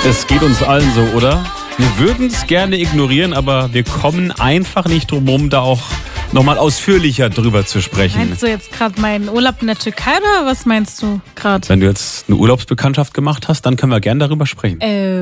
Es geht uns allen so, oder? Wir würden es gerne ignorieren, aber wir kommen einfach nicht drum herum, da auch nochmal ausführlicher drüber zu sprechen. Meinst du jetzt gerade meinen Urlaub in der Türkei oder was meinst du gerade? Wenn du jetzt eine Urlaubsbekanntschaft gemacht hast, dann können wir gerne darüber sprechen.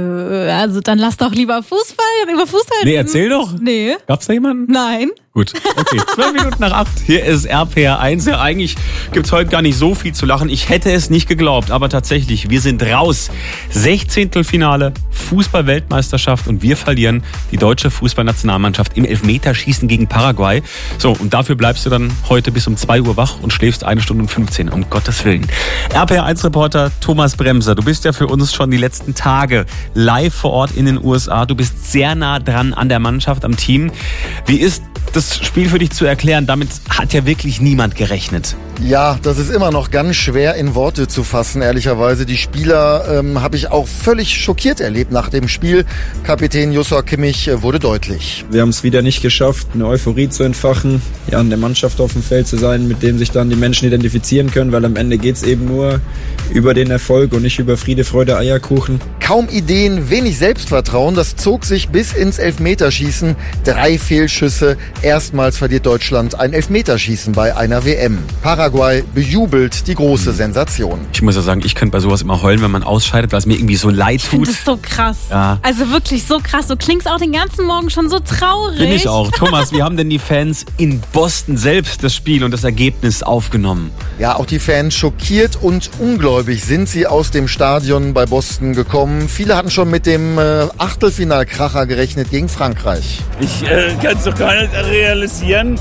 Also dann lass doch lieber über Fußball. Nee, erzähl doch. Nee. Gab's da jemanden? Nein. Gut, okay, 12 Minuten nach 8. Hier ist RPR 1. Ja, eigentlich gibt's heute gar nicht so viel zu lachen. Ich hätte es nicht geglaubt, aber tatsächlich, wir sind raus. 16. Finale, Fußball-Weltmeisterschaft und wir verlieren die deutsche Fußballnationalmannschaft im Elfmeterschießen gegen Paraguay. So, und dafür bleibst du dann heute bis um 2 Uhr wach und schläfst 1 Stunde und 15, um Gottes Willen. RPR 1-Reporter Thomas Bremser, du bist ja für uns schon die letzten Tage live vor Ort in den USA. Du bist sehr nah dran an der Mannschaft, am Team. Wie ist das Spiel für dich zu erklären? Damit hat ja wirklich niemand gerechnet. Ja, das ist immer noch ganz schwer in Worte zu fassen, ehrlicherweise. Die Spieler habe ich auch völlig schockiert erlebt nach dem Spiel. Kapitän Joshua Kimmich wurde deutlich. Wir haben es wieder nicht geschafft, eine Euphorie zu entfachen, ja, an der Mannschaft auf dem Feld zu sein, mit dem sich dann die Menschen identifizieren können, weil am Ende geht es eben nur über den Erfolg und nicht über Friede, Freude, Eierkuchen. Kaum Ideen, wenig Selbstvertrauen, das zog sich bis ins Elfmeterschießen. 3 Fehlschüsse. Erstmals verliert Deutschland ein Elfmeterschießen bei einer WM. Paraguay bejubelt die große Sensation. Ich muss ja sagen, ich könnte bei sowas immer heulen, wenn man ausscheidet, weil es mir irgendwie so leid tut. Ich finde das so krass. Ja. Also wirklich so krass. Du klingst auch den ganzen Morgen schon so traurig. Bin ich auch. Thomas, wie haben denn die Fans in Boston selbst das Spiel und das Ergebnis aufgenommen? Ja, auch die Fans schockiert und ungläubig sind sie aus dem Stadion bei Boston gekommen. Viele hatten schon mit dem Achtelfinalkracher gerechnet gegen Frankreich. Ich kann es doch gar nicht realisieren,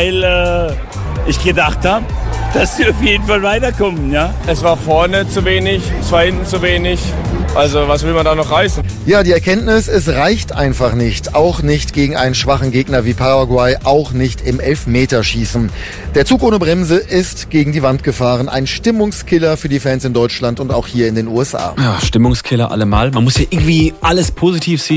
weil ich gedacht habe, dass sie auf jeden Fall weiterkommen. Ja? Es war vorne zu wenig, es war hinten zu wenig. Also was will man da noch reißen? Ja, die Erkenntnis, es reicht einfach nicht. Auch nicht gegen einen schwachen Gegner wie Paraguay, auch nicht im Elfmeterschießen. Der Zug ohne Bremse ist gegen die Wand gefahren. Ein Stimmungskiller für die Fans in Deutschland und auch hier in den USA. Ja, Stimmungskiller allemal. Man muss ja irgendwie alles positiv sehen.